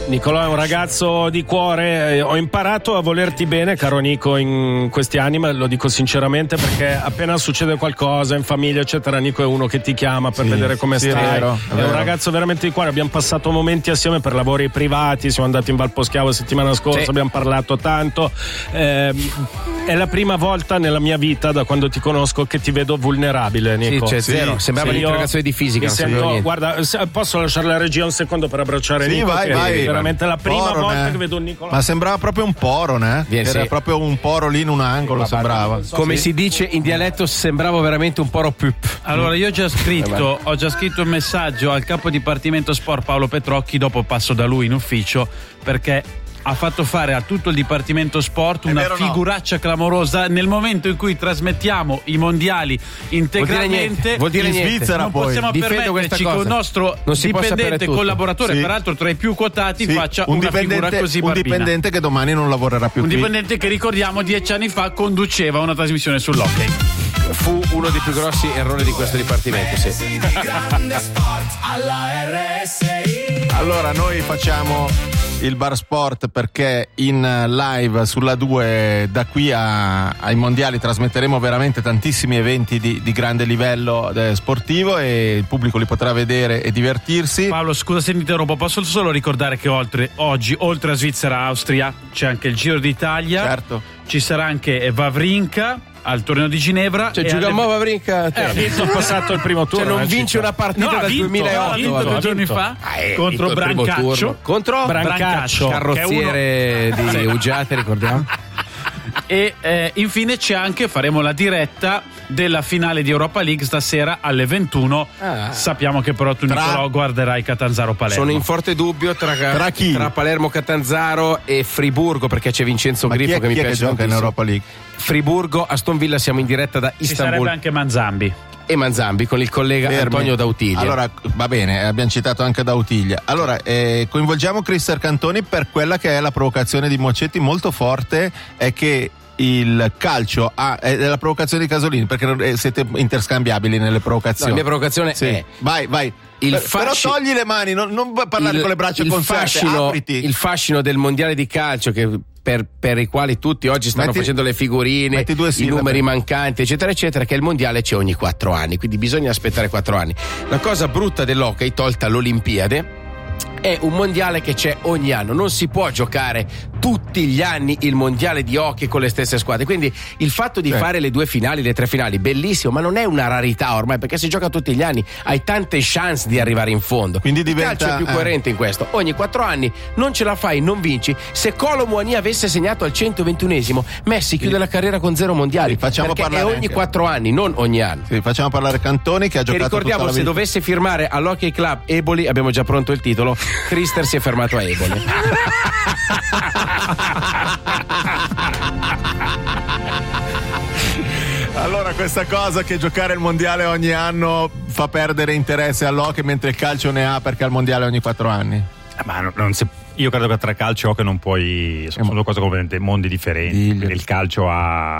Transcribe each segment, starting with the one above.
Nicolò è un ragazzo di cuore, ho imparato a volerti bene, caro Nico, in questi anni, ma lo dico sinceramente perché appena succede qualcosa in famiglia eccetera, Nico è uno che ti chiama per vedere come stai, è un ragazzo veramente di cuore, abbiamo passato momenti assieme per lavori privati, siamo andati in Valposchiavo settimana scorsa, abbiamo parlato tanto, è la prima volta nella mia vita da quando ti conosco che ti vedo vulnerabile, Nico. Zero, sembrava l'interrogazione di fisica, guarda, guarda, posso lasciare la regia un secondo per abbracciare Nico? Vai. È veramente la prima Poron, volta che vedo un Nicolò. Ma sembrava proprio un poron, Era proprio un poro lì in un angolo, sembrava. Come si dice in dialetto, sembrava veramente un poro pup. Allora, io ho già scritto un messaggio al capo dipartimento sport Paolo Petrocchi, dopo passo da lui in ufficio, perché ha fatto fare a tutto il dipartimento sport una figuraccia clamorosa nel momento in cui trasmettiamo i mondiali integralmente. Vuol dire in niente. Svizzera, non poi possiamo permetterci con il nostro dipendente collaboratore, peraltro tra i più quotati, faccia una figura così barbina. Un dipendente che domani non lavorerà più un qui. dipendente che, ricordiamo, 10 anni fa conduceva una trasmissione sull'hockey. Fu uno dei più grossi errori di questo dipartimento, sì. Allora, noi facciamo il Bar Sport perché in live sulla 2 da qui ai mondiali trasmetteremo veramente tantissimi eventi di grande livello sportivo e il pubblico li potrà vedere e divertirsi. Paolo, scusa se mi interrompo, posso solo ricordare che oggi oltre a Svizzera e Austria c'è anche il Giro d'Italia, certo, ci sarà anche Wawrinka al torneo di Ginevra. Cioè Giuliano Wawrinka ha passato il primo turno. Cioè non vince una partita dal 2008. Ha vinto 2 giorni fa contro Brancaccio. Contro Brancaccio, carrozziere di Uggiate, ricordiamo. E infine c'è anche, faremo la diretta della finale di Europa League stasera alle 21. Sappiamo che però tu, Nicolò, guarderai Catanzaro-Palermo. Sono in forte dubbio tra Palermo, Catanzaro e Friburgo, perché c'è Vincenzo Grifo che mi piace gioca in Europa League. Friburgo, Aston Villa, siamo in diretta da Istanbul. Ci sarebbe anche Manzambi con il collega Antonio Dautiglia. Allora, va bene, abbiamo citato anche Dautiglia. Allora, coinvolgiamo Crister Cantoni per quella che è la provocazione di Mocetti molto forte, è che il calcio è la provocazione di Casolini, perché siete interscambiabili nelle provocazioni. La mia provocazione è vai. Però togli le mani, non parlare con le braccia conserte, apriti. Il fascino del mondiale di calcio che per i quali tutti oggi stanno facendo le figurine, i numeri mancanti, eccetera eccetera, che il mondiale c'è ogni 4 anni, quindi bisogna aspettare 4 anni. La cosa brutta dell'hockey, tolta l'Olimpiade, è un mondiale che c'è ogni anno, non si può giocare tutti gli anni il mondiale di hockey con le stesse squadre, quindi il fatto di fare le 2 finali, le 3 finali, bellissimo, ma non è una rarità ormai, perché si gioca tutti gli anni, hai tante chance di arrivare in fondo, quindi il calcio è più coerente in questo. Ogni 4 anni non ce la fai, non vinci. Se Kolo Muani avesse segnato al 121esimo, Messi chiude la carriera con 0 mondiali, perché è ogni 4 anni, non ogni anno. Facciamo parlare Cantoni, che ha giocato, e ricordiamo, tutta la se vita. dovesse firmare all'Hockey Club Eboli, abbiamo già pronto il titolo, Crister si è fermato a Eboli. Allora, questa cosa che giocare il mondiale ogni anno fa perdere interesse all'hockey, mentre il calcio ne ha perché al mondiale ogni 4 anni. Ma io credo che tra calcio e hockey non puoi, sono 2 cose completamente, mondi differenti. Il calcio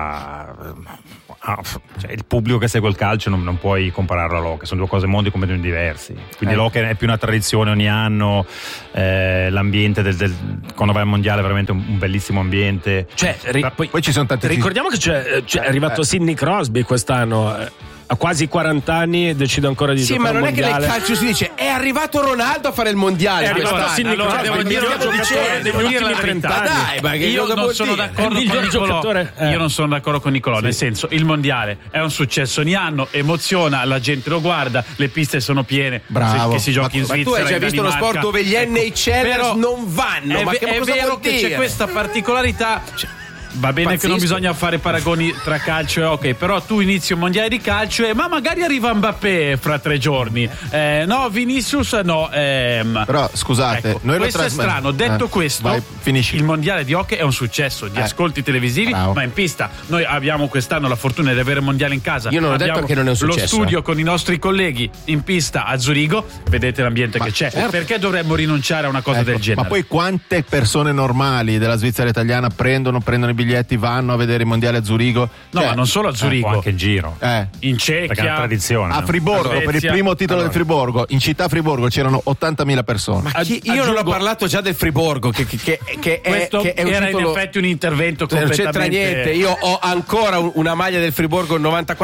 cioè il pubblico che segue il calcio non puoi compararlo all'hockey, sono 2 cose, mondi completamente diversi. Quindi l'hockey è più una tradizione ogni anno, l'ambiente quando vai al mondiale è veramente un bellissimo ambiente. Poi ci sono tante. Ricordiamo che è arrivato Sidney Crosby quest'anno. A quasi 40 anni decide ancora di giocare ma non il mondiale. È che nel calcio si dice è arrivato Ronaldo a fare il mondiale, è arrivato Sidney Crosby, devo dire la verità. Dai, ma io non sono d'accordo con Nicolò. Io non sono d'accordo con Nicolò, nel senso, il mondiale è un successo ogni anno, emoziona, la gente lo guarda, le piste sono piene. Bravo. Che si giochi in Svizzera. Ma tu hai già visto uno sport dove gli NHLers non vanno? È vero che c'è questa particolarità. Va bene che non bisogna fare paragoni tra calcio e hockey, però tu inizi un mondiale di calcio e ma magari arriva Mbappé fra 3 giorni. No, Vinicius no. Però scusate, ecco, noi questo è strano. Detto questo, il mondiale di hockey è un successo di ascolti televisivi, ma in pista. Noi abbiamo quest'anno la fortuna di avere il mondiale in casa. Io non ho detto che non è un successo. Lo studio con i nostri colleghi in pista a Zurigo, vedete l'ambiente che c'è. Certo. Perché dovremmo rinunciare a una cosa del genere? Ma poi quante persone normali della Svizzera italiana prendono i biglietti biglietti vanno a vedere i mondiali a Zurigo. No, ma non solo a Zurigo, anche in giro. In Cecchia, perché è una tradizione. A Friburgo, per il primo titolo del Friburgo, in città Friburgo c'erano 80.000 persone. Ma io non ho parlato già del Friburgo, che questo è un era titolo... in effetti un intervento completamente. Non c'entra niente. Io ho ancora una maglia del Friburgo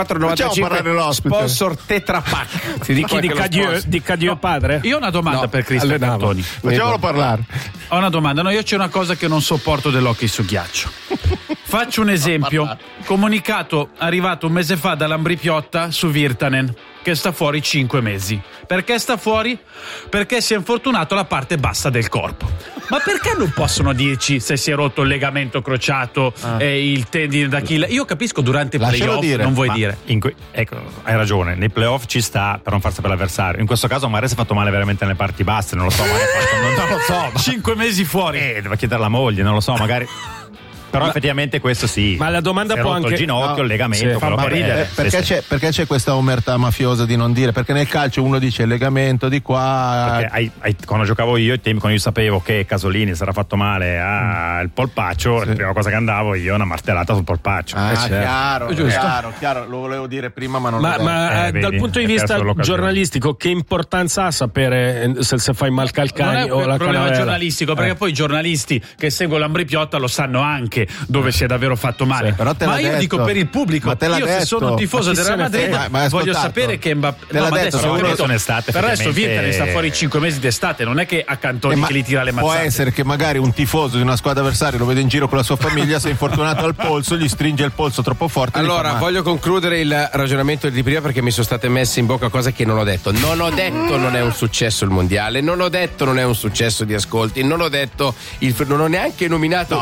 94-95 sponsor Tetra Pak. Ti dico di Cadieux padre? Io ho una domanda per Cristian Cantoni. Facciamolo parlare. Ho una domanda. No, io c'è una cosa che non sopporto dell'hockey su ghiaccio. Faccio un esempio. Comunicato arrivato un mese fa dall'Ambri Piotta su Virtanen, che sta fuori 5 mesi. Perché sta fuori? Perché si è infortunato alla parte bassa del corpo. Ma perché non possono dirci se si è rotto il legamento crociato e il tendine d'Achille? Io capisco durante i playoff non vuoi dire. Ecco, hai ragione, nei playoff ci sta per non far sapere l'avversario. In questo caso magari si è fatto male veramente nelle parti basse, non lo so, non lo so. 5 mesi fuori. Deve chiedere alla moglie, non lo so, magari. Però effettivamente questo sì. Ma la domanda può anche il ginocchio, il legamento, fa ridere. Perché c'è questa omertà mafiosa di non dire? Perché nel calcio uno dice il legamento di qua. Perché quando giocavo io, quando io sapevo che Casolini si era fatto male al polpaccio, la prima cosa che andavo io una martellata sul polpaccio. Chiaro, lo volevo dire prima, ma non lo devo. Ma dal punto di vista giornalistico, che importanza ha sapere se fai mal calcagni o la problema canavella? Giornalistico, perché poi i giornalisti che seguono l'Ambri Piotta lo sanno anche dove si è davvero fatto male. Ma io dico per il pubblico, io se sono un tifoso del Real Madrid voglio sapere che Mbappé per resto Virtanen sta fuori 5 mesi d'estate, non è che a Cantoni che li tira le mazzate. Può essere che magari un tifoso di una squadra avversaria lo vede in giro con la sua famiglia, si è infortunato al polso, gli stringe il polso troppo forte. Allora voglio concludere il ragionamento di prima, perché mi sono state messe in bocca cose che non ho detto. Non ho detto non è un successo il mondiale, non ho detto non è un successo di ascolti, non ho detto non ho neanche nominato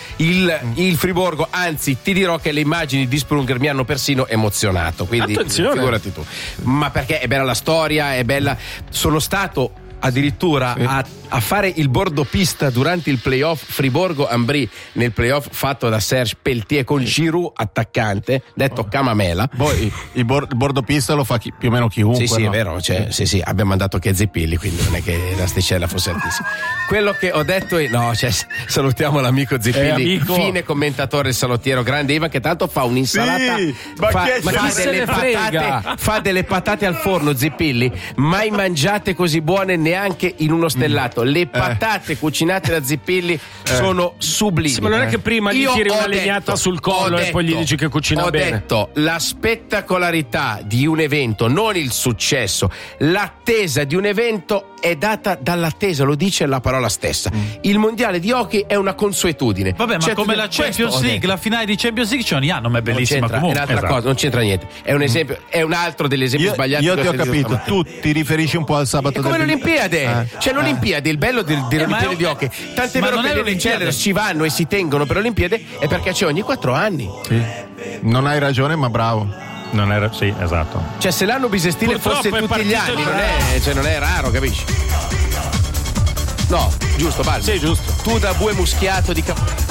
il Friburgo, anzi ti dirò che le immagini di Sprunger mi hanno persino emozionato, quindi figurati tu. Ma perché è bella la storia, è bella. Sono stato addirittura a fare il bordopista durante il playoff Friburgo-Ambri, nel playoff fatto da Serge Pelletier con Giroud attaccante, detto Camamela. Poi il bordopista lo fa più o meno chiunque. Sì, no? È vero, sì, abbiamo mandato che Zippilli, quindi non è che l'asticella fosse altissima. Quello che ho detto è salutiamo l'amico Zippilli, fine commentatore del salottiero, grande Ivan, che tanto fa un'insalata, fa delle patate al forno. Zippilli, mai mangiate così buone neanche in uno stellato. Le patate cucinate da Zippilli sono sublimi. Sì, ma non è che prima gli tiri una legnata sul collo e poi gli dici che cucina bene. Ho detto la spettacolarità di un evento, non il successo. L'attesa di un evento è data dall'attesa, lo dice la parola stessa. Il mondiale di hockey è una consuetudine. Vabbè, ma come la Champions League, la finale di Champions League c'è ogni anno, ma è bellissima comunque. È un'altra cosa, non c'entra niente. È un esempio, è un altro degli esempi sbagliati. Io ti ho capito, tu ti riferisci un po' al sabato. È come l'Olimpiade. C'è l'Olimpiade, il bello delle Olimpiadi di hockey. Tant'è vero che le Olimpiadi ci vanno e si tengono per le Olimpiadi, è perché c'è ogni 4 anni. Sì. Non hai ragione, ma bravo. Non era, sì, esatto. Cioè, se l'anno bisestile fosse tutti gli anni, non è raro, capisci? No, giusto, Balbi? Sì, giusto. Tu da bue muschiato di